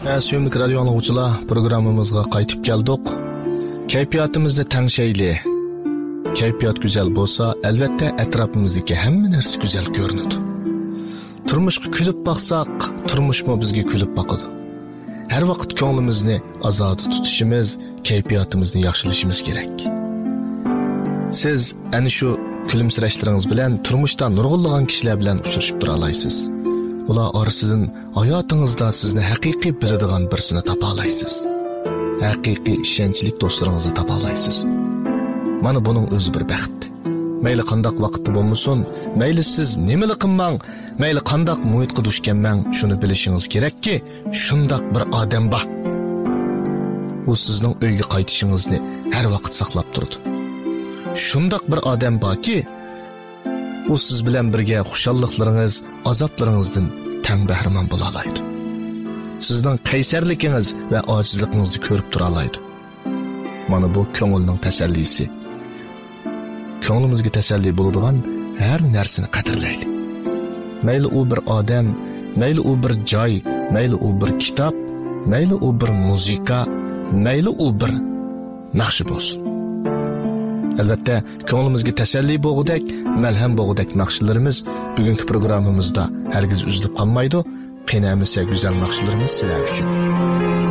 Suyumlik radio anlıqçılar, programımızga qaytib keldik. Kayfiyatımızda tangshayli. Kayfiyat güzel bolsa, albatta atrofimizdagi hamma narsa güzel ko'rinadi. Turmushga kulib baqsaq, turmushmo bizga kulib baqadi. Har vaqt ko'nglimizni ozoda tutishimiz, kayfiyatimizni yaxshilashimiz kerak. Siz ana shu kulimsirashlaringiz bilan turmushda nurg'unlagan kishilar bilan uchrashib tura olasiz. Ular orasidan hayotingizda sizni haqiqiy biladigan birsini topa olasiz. Haqiqiy ishonchli do'stlaringizni topa olasiz. Mana buning o'zi bir baxt. Mayli qandoq vaqtda bo'lmasin, mayli siz nimani qilmang, mayli qandoq muhitga duch kelmang, shuni bilishingiz kerakki, shundoq bir odam bor. U sizning uyga qaytishingizni har vaqt saqlab turadi. Shundoq bir odam borki, u siz bilan birga xushalliklaringiz, azoblaringizdan tang bahramon bo'la oladi. Sizning qaysarligingiz va ojizligingizni ko'rib tura oladi. Mana bu ko'ngilning tasallisi. Ko'nglimizga tasalli bo'ladigan har narsani qadrlaylik. Mayli u bir odam, mayli u bir joy, mayli u bir kitob, mayli u bir musiqa, mayli u bir naqshi bo'lsin. Albatta, ko'nglimizga tasalli bo'lgudak, malham bo'lgudak naqshlarimiz bugungi programmamizda hargiz uzilib qolmaydi. Qiynamasa go'zal naqshlarimiz sizlar uchun.